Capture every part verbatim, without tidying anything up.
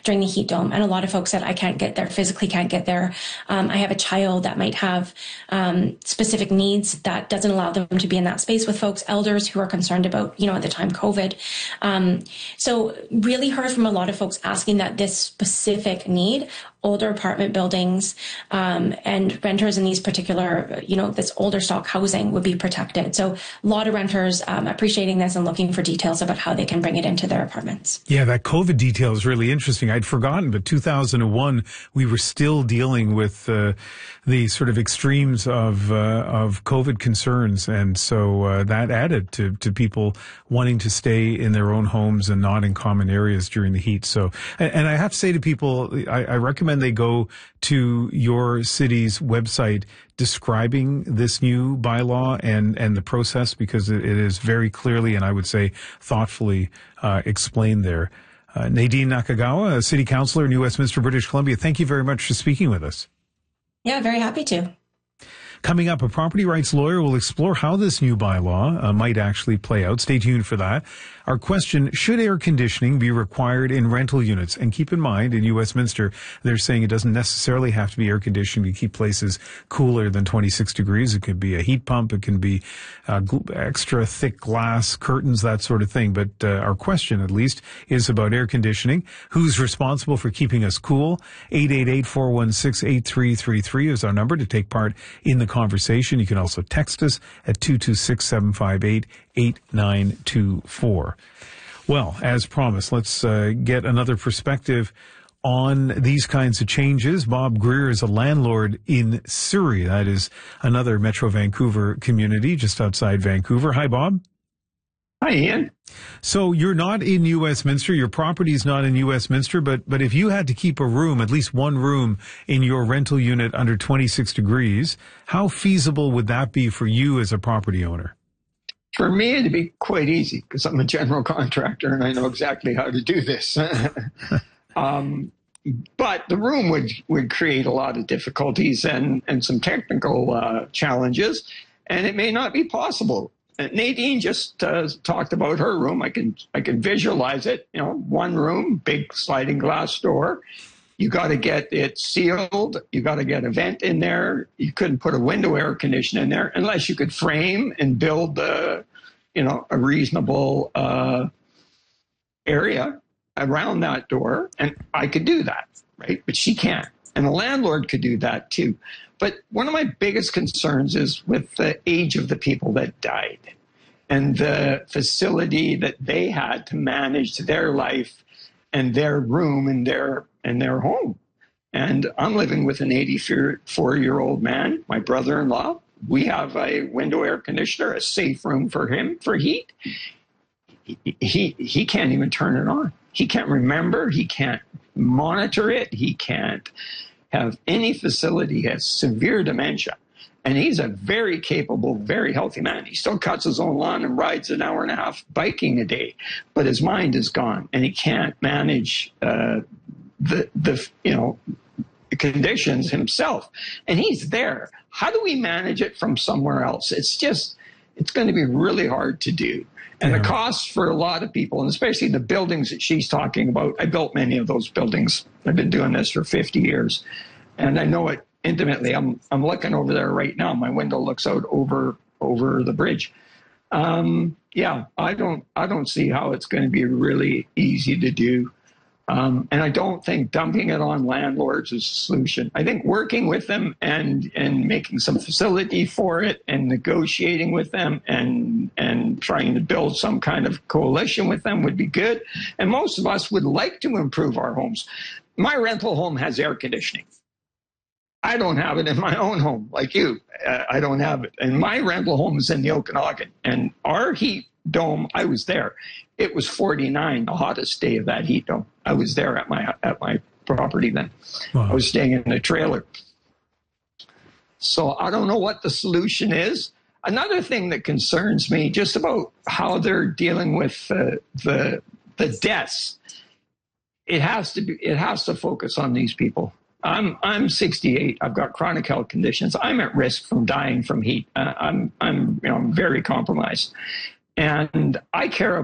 during the heat dome. And a lot of folks said, I can't get there, physically can't get there. Um, I have a child that might have um, specific needs that doesn't allow them to be in that space with folks, elders who are concerned about, you know, at the time, COVID. Um, so really heard from a lot of folks asking that this specific need, older apartment buildings um, and renters in these particular, you know, this older stock housing would be protected. So a lot of renters um, appreciating this and looking for details about how they can bring it into their apartments. Yeah, that COVID detail is really interesting. I'd forgotten, but two thousand one, we were still dealing with uh, the sort of extremes of uh, of COVID concerns. And so uh, that added to, to people wanting to stay in their own homes and not in common areas during the heat. So, and, and I have to say to people, I, I recommend they go to your city's website describing this new bylaw and, and the process, because it, it is very clearly and I would say thoughtfully uh, explained there. Uh, Nadine Nakagawa, a city councillor in New Westminster, British Columbia, thank you very much for speaking with us. Yeah, very happy to. Coming up, a property rights lawyer will explore how this new bylaw uh, might actually play out. Stay tuned for that. Our question, should air conditioning be required in rental units? And keep in mind, in New Westminster, they're saying it doesn't necessarily have to be air conditioning to keep places cooler than twenty-six degrees. It could be a heat pump. It can be uh, extra thick glass curtains, that sort of thing. But uh, our question, at least, is about air conditioning. Who's responsible for keeping us cool? eight eight eight, four one six, eight three three three is our number to take part in the conversation. You can also text us at two two six, seven five eight, eight nine two four. Well, as promised, let's uh, get another perspective on these kinds of changes. Bob Greer is a landlord in Surrey. That is another Metro Vancouver community just outside Vancouver. Hi, Bob. Hi, Ian. So you're not in New Westminster. Your property's not in New Westminster, but but if you had to keep a room, at least one room in your rental unit under twenty-six degrees, how feasible would that be for you as a property owner? For me, it'd be quite easy because I'm a general contractor and I know exactly how to do this. um, but the room would, would create a lot of difficulties and, and some technical uh, challenges, and it may not be possible. And Nadine just uh, talked about her room. I can I can visualize it. You know, one room, big sliding glass door. You got to get it sealed. You got to get a vent in there. You couldn't put a window air conditioner in there unless you could frame and build the, you know, a reasonable uh, area around that door. And I could do that, right? But she can't. And the landlord could do that too. But one of my biggest concerns is with the age of the people that died and the facility that they had to manage their life and their room and their and their home. And I'm living with an eighty-four-year-old man, my brother-in-law. We have a window air conditioner, a safe room for him for heat. He, he, he can't even turn it on. He can't remember. He can't monitor it. He can't have any facility. He has severe dementia. And he's a very capable, very healthy man. He still cuts his own lawn and rides an hour and a half biking a day. But his mind is gone, and he can't manage uh, the, the, you know, conditions himself. And he's there. How do we manage it from somewhere else? It's just, it's going to be really hard to do. And yeah. The costs for a lot of people, and especially the buildings that she's talking about, I built many of those buildings. I've been doing this for fifty years. And I know it intimately. I'm I'm looking over there right now. My window looks out over over the bridge. Um, yeah, I don't I don't see how it's going to be really easy to do. Um, and I don't think dumping it on landlords is a solution. I think working with them and and making some facility for it and negotiating with them and and trying to build some kind of coalition with them would be good. And most of us would like to improve our homes. My rental home has air conditioning. I don't have it in my own home like you. Uh, I don't have it. And my rental home is in the Okanagan. And our heat dome, I was there. It was forty-nine, the hottest day of that heat dome. I was there at my at my property then. Wow. I was staying in a trailer. So I don't know what the solution is. Another thing that concerns me just about how they're dealing with uh, the the deaths. It has to be. It has to focus on these people. I'm I'm sixty-eight. I've got chronic health conditions. I'm at risk from dying from heat. Uh, I'm I'm you know I'm very compromised, and I care about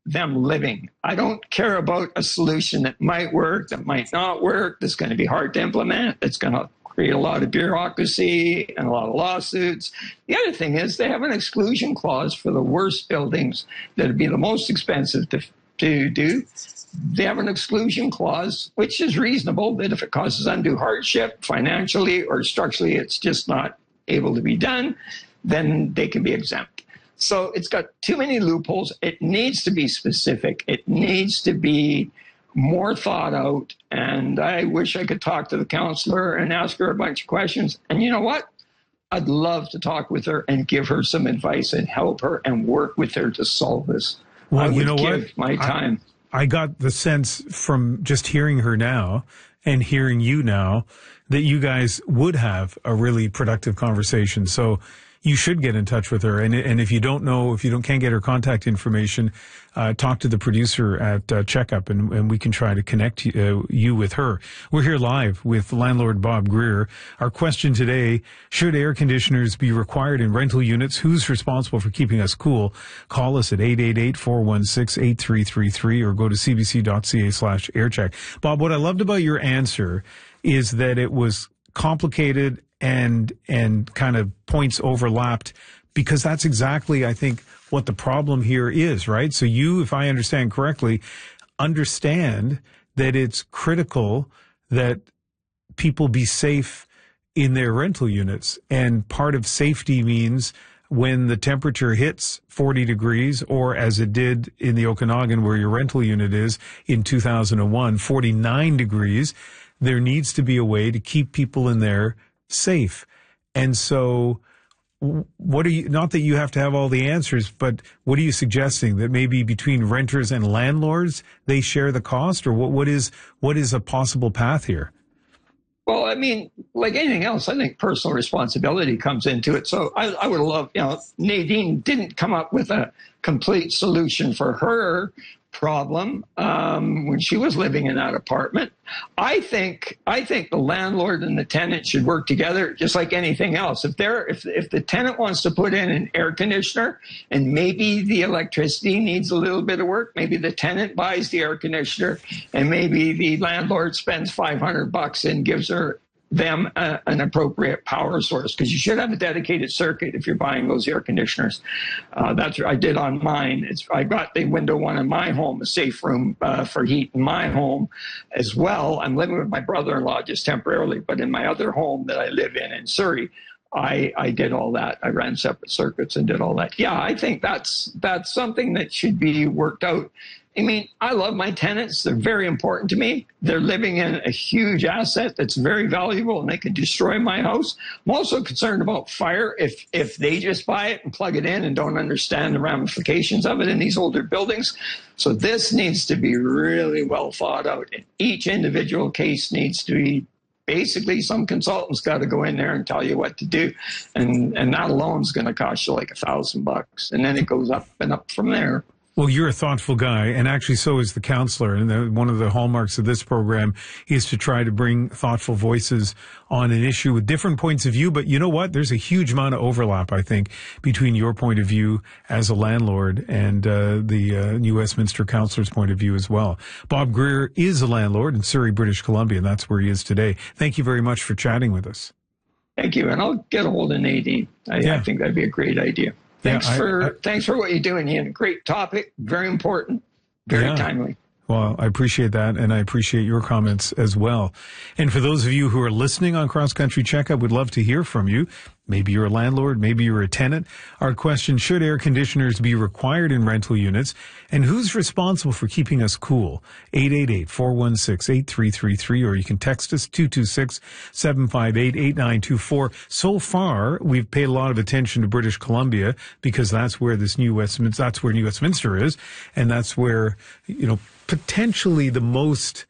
them living. I don't care about a solution that might work, that might not work, that's going to be hard to implement, that's going to create a lot of bureaucracy and a lot of lawsuits. The other thing is they have an exclusion clause for the worst buildings that would be the most expensive to, to do. They have an exclusion clause, which is reasonable, that if it causes undue hardship financially or structurally, it's just not able to be done, then they can be exempt. So it's got too many loopholes. It needs to be specific. It needs to be more thought out. And I wish I could talk to the counselor and ask her a bunch of questions. And you know what? I'd love to talk with her and give her some advice and help her and work with her to solve this. Well, I would you know give what? my time. I, I got the sense from just hearing her now and hearing you now that you guys would have a really productive conversation. So you should get in touch with her. And, and if you don't know, if you don't can't get her contact information, uh, talk to the producer at uh, Checkup, and, and we can try to connect you, uh, you with her. We're here live with landlord Bob Greer. Our question today, should air conditioners be required in rental units? Who's responsible for keeping us cool? Call us at eight eight eight, four one six, eight three three three or go to cbc.ca slash aircheck. Bob, what I loved about your answer is that it was complicated and and kind of points overlapped, because that's exactly, I think, what the problem here is, right? So you, if I understand correctly, understand that it's critical that people be safe in their rental units. And part of safety means when the temperature hits forty degrees, or as it did in the Okanagan where your rental unit is in two thousand one, forty-nine degrees, there needs to be a way to keep people in there safe. And so what are you, not that you have to have all the answers, but what are you suggesting, that maybe between renters and landlords, they share the cost, or what, what is, what is a possible path here? Well, I mean, like anything else, I think personal responsibility comes into it. So I, I would love, you know, Nadine didn't come up with a complete solution for her problem um, when she was living in that apartment. I think I think the landlord and the tenant should work together, just like anything else. If they're if if the tenant wants to put in an air conditioner and maybe the electricity needs a little bit of work, maybe the tenant buys the air conditioner and maybe the landlord spends five hundred bucks and gives her them uh, an appropriate power source, because you should have a dedicated circuit if you're buying those air conditioners. Uh, that's what I did on mine. It's, I got the window one in my home, a safe room uh, for heat in my home as well. I'm living with my brother-in-law just temporarily, but in my other home that I live in in Surrey, I, I did all that. I ran separate circuits and did all that. Yeah, I think that's that's something that should be worked out. I mean, I love my tenants. They're very important to me. They're living in a huge asset that's very valuable, and they could destroy my house. I'm also concerned about fire. If if they just buy it and plug it in and don't understand the ramifications of it in these older buildings. So this needs to be really well thought out. Each individual case needs to be, basically, some consultant's got to go in there and tell you what to do. And, and that alone is going to cost you like a thousand bucks. And then it goes up and up from there. Well, you're a thoughtful guy, and actually so is the counselor. And the, one of the hallmarks of this program is to try to bring thoughtful voices on an issue with different points of view. But you know what? There's a huge amount of overlap, I think, between your point of view as a landlord and uh, the uh, New Westminster counselor's point of view as well. Bob Greer is a landlord in Surrey, British Columbia, and that's where he is today. Thank you very much for chatting with us. Thank you, and I'll get a hold of Nadine. I, yeah. I think that'd be a great idea. Thanks yeah, I, for I, thanks for what you're doing, Ian. Great topic, very important, very yeah. timely. Well, I appreciate that, and I appreciate your comments as well. And for those of you who are listening on Cross Country Checkup, we'd love to hear from you. Maybe you're a landlord, maybe you're a tenant. Our question, should air conditioners be required in rental units? And who's responsible for keeping us cool? eight eight eight, four one six, eight three three three, or you can text us two two six, seven five eight, eight nine two four. So far, we've paid a lot of attention to British Columbia because that's where this New Westminster, that's where New Westminster is, and that's where, you know, potentially the most,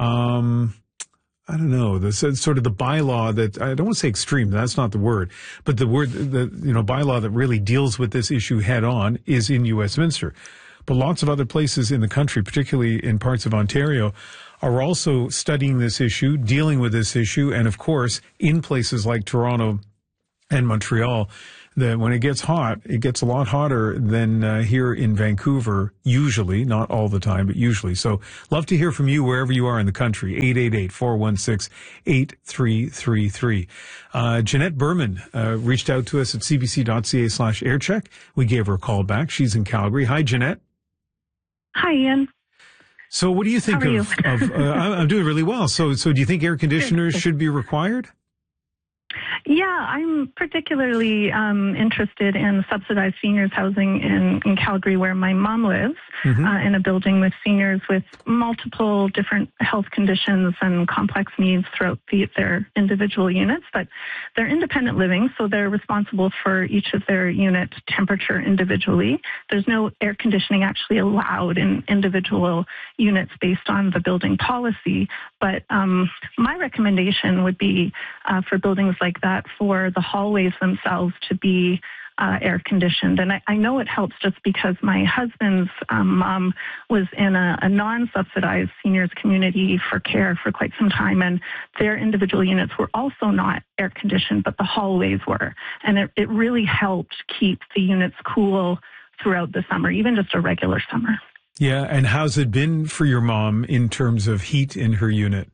um, I don't know, the sort of the bylaw that, I don't want to say extreme, that's not the word, but the word, the, you know, bylaw that really deals with this issue head on is in New Westminster. But lots of other places in the country, particularly in parts of Ontario, are also studying this issue, dealing with this issue, and of course, in places like Toronto and Montreal, that when it gets hot, it gets a lot hotter than uh, here in Vancouver, usually, not all the time, but usually. So love to hear from you wherever you are in the country, eight eight eight, four one six, eight three three three. Uh, Jeanette Berman uh, reached out to us at cbc.ca slash aircheck. We gave her a call back. She's in Calgary. Hi, Jeanette. Hi, Ian. So what do you think How are of, you? of uh, I'm doing really well. So, so do you think air conditioners should be required? Yeah, I'm particularly um, interested in subsidized seniors housing in, in Calgary, where my mom lives, mm-hmm. uh, in a building with seniors with multiple different health conditions and complex needs throughout the, their individual units. But they're independent living, so they're responsible for each of their unit temperature individually. There's no air conditioning actually allowed in individual units based on the building policy. But um, my recommendation would be uh, for buildings like that, for the hallways themselves to be uh, air conditioned. And I, I know it helps just because my husband's um, mom was in a, a non-subsidized seniors community for care for quite some time, and their individual units were also not air conditioned, but the hallways were. And it, it really helped keep the units cool throughout the summer, even just a regular summer. Yeah, and how's it been for your mom in terms of heat in her unit?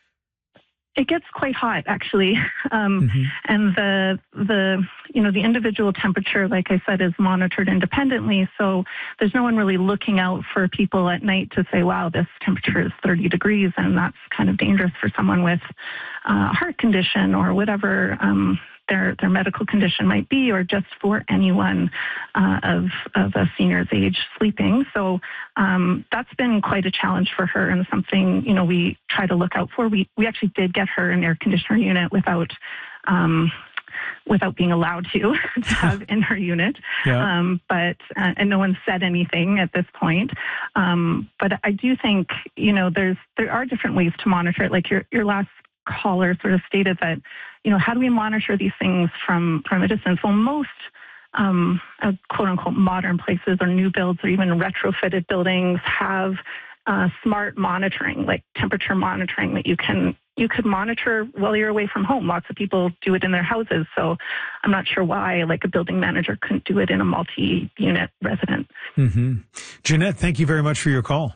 It gets quite hot, actually, um, mm-hmm. and the the you know the individual temperature, like I said, is monitored independently. So there's no one really looking out for people at night to say, "Wow, this temperature is thirty degrees," and that's kind of dangerous for someone with uh, a heart condition or whatever um, their their medical condition might be, or just for anyone uh, of of a senior's age sleeping. So um, that's been quite a challenge for her, and something you know we try to look out for. We we actually did get her an air conditioner unit without. Um, without being allowed to, to have in her unit. Yeah. Um, but, uh, and no one said anything at this point. Um, but I do think, you know, there's, there are different ways to monitor it. Like your, your last caller sort of stated that, you know, how do we monitor these things from, from a distance? Well, most, um, uh, quote unquote, modern places or new builds or even retrofitted buildings have uh, smart monitoring, like temperature monitoring that you can you could monitor while you're away from home. Lots of people do it in their houses, so I'm not sure why, like a building manager couldn't do it in a multi-unit residence. Mm-hmm. Jeanette, thank you very much for your call.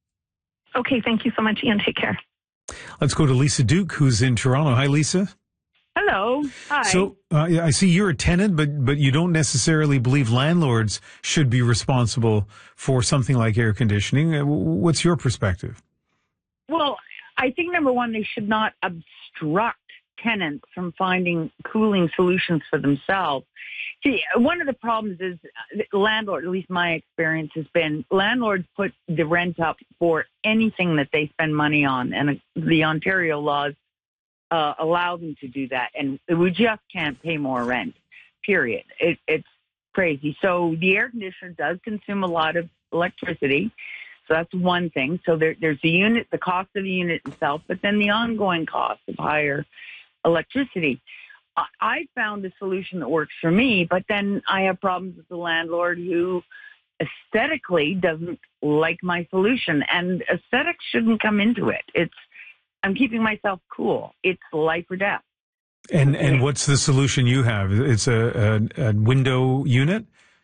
Okay, thank you so much, Ian. Take care. Let's go to Lisa Duke, who's in Toronto. Hi, Lisa. Hello. Hi. So uh, I see you're a tenant, but but you don't necessarily believe landlords should be responsible for something like air conditioning. What's your perspective? Well, I think, number one, they should not obstruct tenants from finding cooling solutions for themselves. See, one of the problems is landlord, at least my experience has been, landlords put the rent up for anything that they spend money on, and the Ontario laws uh, allow them to do that, and we just can't pay more rent, period. It, it's crazy. So the air conditioner does consume a lot of electricity. So that's one thing. So there, there's the unit, the cost of the unit itself, but then the ongoing cost of higher electricity. I, I found a solution that works for me, but then I have problems with the landlord who aesthetically doesn't like my solution, and aesthetics shouldn't come into it. It's, I'm keeping myself cool. It's life or death. And and what's the solution you have? It's a, a, a window unit?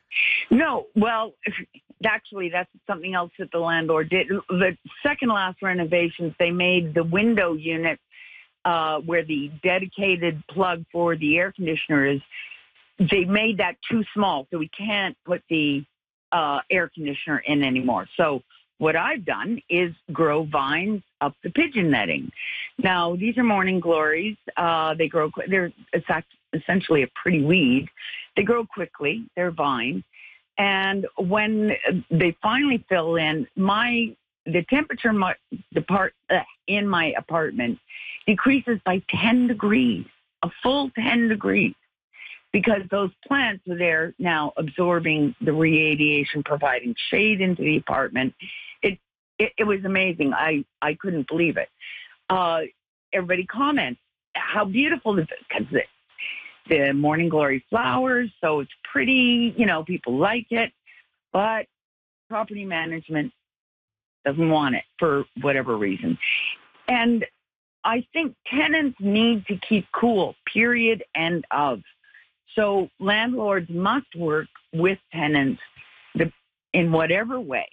No, well, actually, that's something else that the landlord did. The second last renovations, they made the window unit uh, where the dedicated plug for the air conditioner is, they made that too small, so we can't put the uh, air conditioner in anymore. So what I've done is grow vines up the pigeon netting. Now, these are morning glories. Uh, they grow, they're essentially a pretty weed. They grow quickly. They're vine. And when they finally fill in, my the temperature in my, depart, uh, in my apartment decreases by ten degrees, a full ten degrees, because those plants are there now absorbing the radiation, providing shade into the apartment. It it, it was amazing. I, I couldn't believe it. Uh, everybody comments how beautiful it is, because the, the morning glory flowers, so it's pretty, you know, people like it, but property management doesn't want it for whatever reason. And I think tenants need to keep cool, period, end of. So landlords must work with tenants in whatever way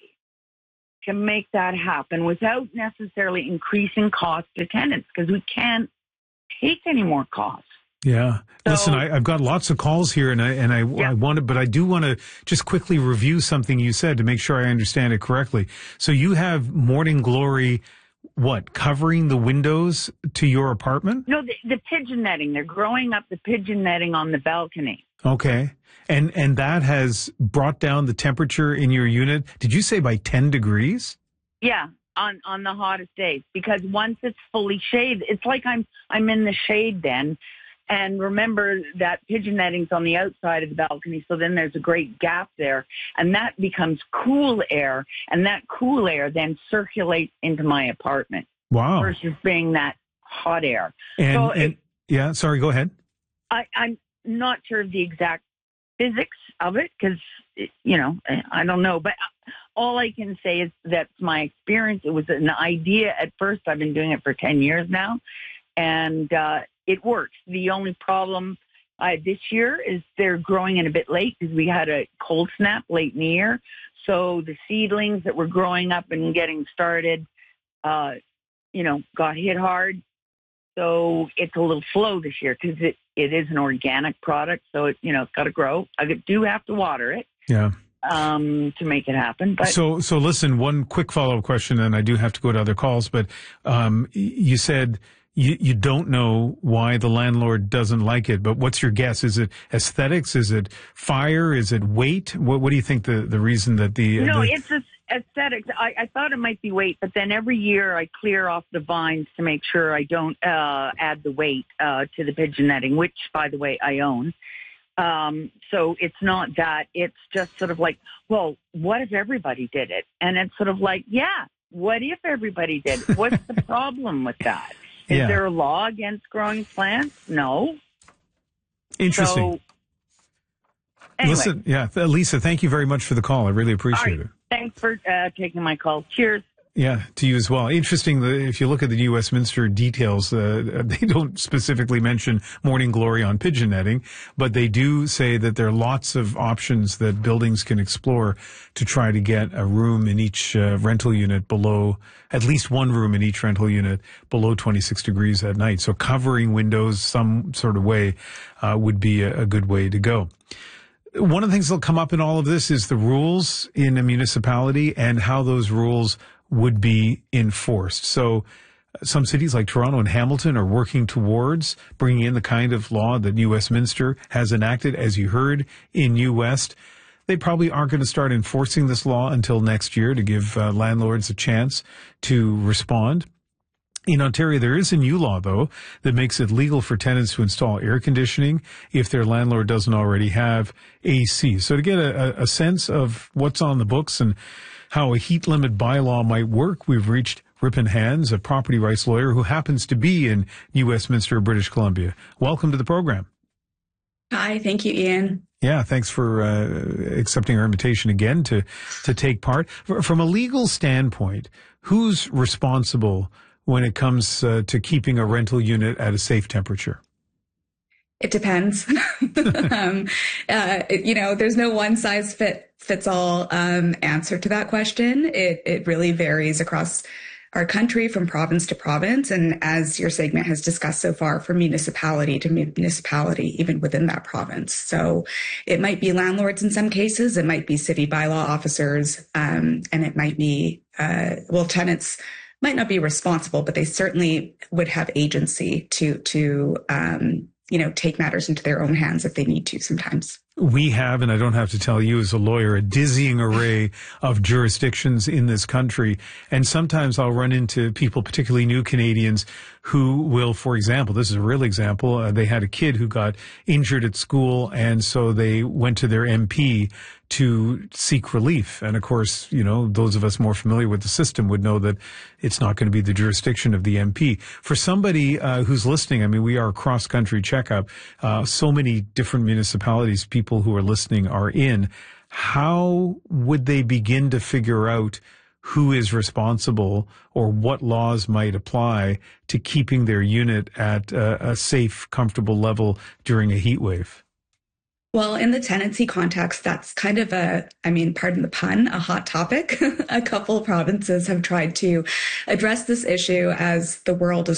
to make that happen without necessarily increasing costs to tenants, because we can't take any more costs. Yeah. So, Listen, I, I've got lots of calls here, and I and I, yeah. I wanted, but I do want to just quickly review something you said to make sure I understand it correctly. So you have Morning Glory, what, covering the windows to your apartment? No, the, the pigeon netting. They're growing up the pigeon netting on the balcony. Okay. And and that has brought down the temperature in your unit, did you say by ten degrees? Yeah, on, on the hottest days. Because once it's fully shaded, it's like I'm I'm in the shade then. And remember that pigeon netting's on the outside of the balcony, so then there's a great gap there. And that becomes cool air, and that cool air then circulates into my apartment. Wow. Versus being that hot air. And, so and it, yeah, sorry, go ahead. I, I'm not sure of the exact physics of it because, you know, I don't know. But all I can say is that's my experience. It was an idea at first. I've been doing it for ten years now, and uh, it works. The only problem uh, this year is they're growing in a bit late because we had a cold snap late in the year. So the seedlings that were growing up and getting started, uh, you know, got hit hard. So it's a little slow this year because it, it is an organic product. So, it, you know, it's got to grow. I do have to water it. Yeah. Um, to make it happen. But so, so listen, one quick follow-up question, and I do have to go to other calls, but um, you said you, you don't know why the landlord doesn't like it, but what's your guess? Is it aesthetics? Is it fire? Is it weight? What, what do you think the, the reason that the... No, the, it's aesthetics. I, I thought it might be weight, but then every year I clear off the vines to make sure I don't uh, add the weight uh, to the pigeon netting, which, by the way, I own. Um, so it's not that. It's just sort of like, well, what if everybody did it? And it's sort of like, yeah, what if everybody did it? What's the problem with that? Is yeah. there a law against growing plants? No. Interesting. So, anyway. Listen, yeah, Lisa, thank you very much for the call. I really appreciate right. it. Thanks for uh, taking my call. Cheers. Yeah, to you as well. Interesting, that if you look at the New Westminster details, uh, they don't specifically mention Morning Glory on pigeon netting, but they do say that there are lots of options that buildings can explore to try to get a room in each uh, rental unit below, at least one room in each rental unit below twenty-six degrees at night. So covering windows some sort of way uh, would be a, a good way to go. One of the things that'll come up in all of this is the rules in a municipality and how those rules would be enforced. So some cities like Toronto and Hamilton are working towards bringing in the kind of law that New Westminster has enacted. As you heard in New West, they probably aren't going to start enforcing this law until next year to give uh, landlords a chance to respond. In Ontario, there is a new law, though, that makes it legal for tenants to install air conditioning if their landlord doesn't already have A C. So to get a, a sense of what's on the books and how a heat limit bylaw might work, we've reached Ripon Hands, a property rights lawyer who happens to be in New Westminster, British Columbia. Welcome to the program. Hi, thank you, Ian. Yeah, thanks for uh, accepting our invitation again to, to take part. From a legal standpoint, who's responsible when it comes uh, to keeping a rental unit at a safe temperature? It depends. um, uh, it, you know, there's no one size fit fits all um, answer to that question. It it really varies across our country from province to province. And as your segment has discussed so far, from municipality to municipality, even within that province. So it might be landlords in some cases, it might be city bylaw officers, um, and it might be, uh, well, tenants might not be responsible, but they certainly would have agency to, to, um, you know, take matters into their own hands if they need to sometimes. We have, and I don't have to tell you as a lawyer, a dizzying array of jurisdictions in this country. And sometimes I'll run into people, particularly new Canadians, who will, for example, this is a real example, uh, they had a kid who got injured at school, and so they went to their M P to seek relief. And of course, you know, those of us more familiar with the system would know that it's not going to be the jurisdiction of the M P. For somebody uh, who's listening, I mean, we are a cross-country checkup. Uh, so many different municipalities, people who are listening are in. How would they begin to figure out who is responsible or what laws might apply to keeping their unit at a, a safe, comfortable level during a heat wave? Well, in the tenancy context, that's kind of a, I mean, pardon the pun, a hot topic. A couple provinces have tried to address this issue as the world is